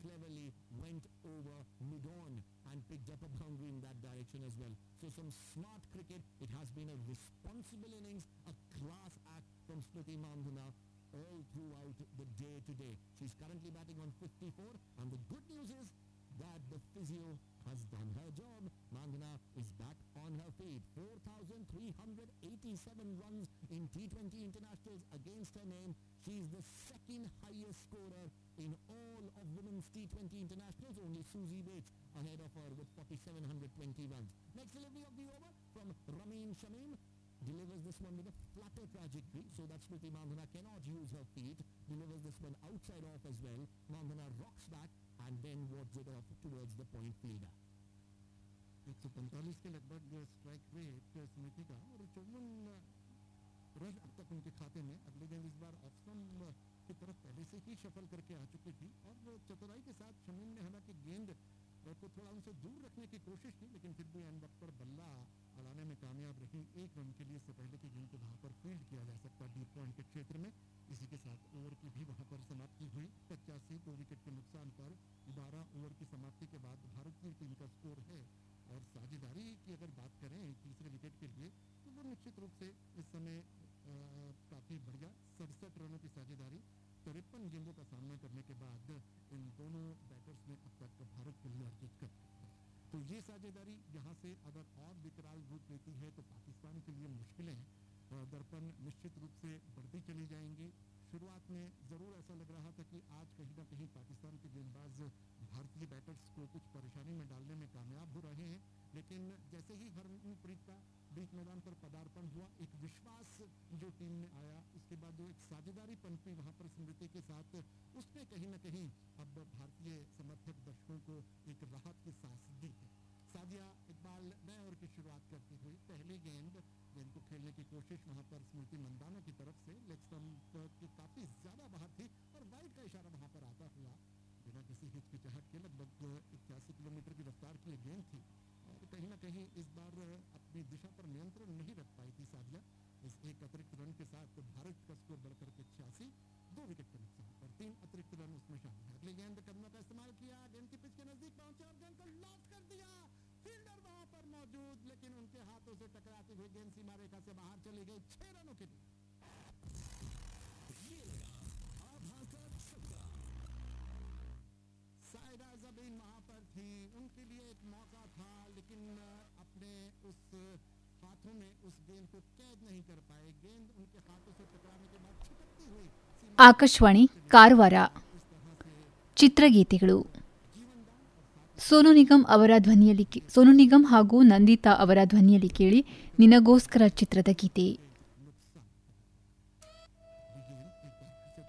cleverly went over mid-on and picked up a boundary in that direction as well. So some smart cricket. It has been a responsible innings, a class act from Smriti Mandhana all throughout the day today. She's currently batting on 54, and the good news is that the physio has done her job. Mandhana is back on her feet. 4,387 runs in T20 internationals against her name. She's the second highest scorer in all of women's T20 internationals. Only Susie Bates ahead of her with 4,720 runs. Next delivery of the over from Ramin Shamim. Delivers this one with a flatter trajectory so that Smriti Mandhana cannot use her feet. Delivers this one outside off as well. Mandhana rocks back and then wards it off towards the point fielder. 145 के लगभग strike rate स्मृति का और 54 run अब तक उनके खाते में. अगले गेंद इस बार ऑफ स्टंप की तरफ पहले से ही शफल करके आ चुकी थी और चतुराई के साथ शमीम ने हालांकि गेंद को थोड़ा उनसे दूर रखने की कोशिश की, लेकिन फिर भी एंड वक्त पर बल्ला अड़ाने में कामयाब रही. एक रन के लिए इससे पहले की गेंद को वहां पर फील्ड किया जा सकता डीप पॉइंट के क्षेत्र में. इसी के साथ ओवर की भी वहां पर समाप्ति हुई. 85 2 विकेट के नुकसान पर 12 ओवर की समाप्ति के बाद भारतीय टीम का स्कोर है. और साझेदारी की अगर बात करें तीसरे विकेट के लिए तो वो निश्चित रूप से इस समय काफी बढ़िया 67 रनों की साझेदारी 53 गेंदों का सामना करने के बाद इन दोनों बैटर्स ने अब तक भारत के लिए अर्जित कर. तो ये साझेदारी यहाँ से अगर और विकराल रूप लेती है तो पाकिस्तान के लिए मुश्किलें दर्पण निश्चित रूप से बढ़ती चली जाएंगी. शुरुआत में जरूर ऐसा लग रहा था कि आज कहीं ना कहीं पाकिस्तान के गेंदबाज भारतीय बैटर्स को कुछ परेशानी में डालने में कामयाब हो रहे हैं, लेकिन जैसे ही हरमनप्रीत का बीच मैदान पर पदार्पण हुआ, एक विश्वास जो टीम में आया, उसके बाद जो एक साझेदारी पनपी वहां पर स्मृति के साथ, उसने कहीं ना कहीं अब भारतीय समर्थक दर्शकों को एक राहत की सांस दी है. सादिया इकबाल नए ओवर की शुरुआत करती हुई पहली गेंद को खेलने की कोशिश वहां पर स्मृति मंदाना की तरफ से लेग स्टंप की काफी ज्यादा बाहर थी और वाइड का इशारा वहां पर आता हुआ बिना किसी हिचकिचाहट के लगभग 81 किलोमीटर की रफ्तार की गेंद थी और कहीं ना कहीं इस बार अपनी दिशा पर नियंत्रण नहीं रख पाई थी सादिया. इस एक अतिरिक्त रन के साथ भारत का स्कोर बढ़कर के 86, 2 विकेट के नुकसान पर 3 अतिरिक्त रन उसमें शामिल है. अगली गेंद कदमों का इस्तेमाल किया, गेंद की पिच के नजदीक पहुंचे और गेंद को लॉक कर दिया. फील्डर वहां पर मौजूद, लेकिन उनके हाथों से टकराती हुई गेंद सीमा रेखा से बाहर चली गई 6 रनों के लिए. साइदा जबीन वहां पर थी, उनके लिए एक मौका था, लेकिन अपने उस हाथों में उस गेंद को कैद नहीं कर पाए. गेंद उनके हाथों से टकराने के बाद छिटकती हुई. ಆಕಾಶವಾಣಿ ಕಾರವಾರ. ಚಿತ್ರಗೀತೆಗಳು. ಸೋನು ನಿಗಮ್ ಹಾಗೂ ನಂದಿತಾ ಅವರ ಧ್ವನಿಯಲ್ಲಿ ಕೇಳಿ ನಿನಗೋಸ್ಕರ ಚಿತ್ರದ ಗೀತೆ.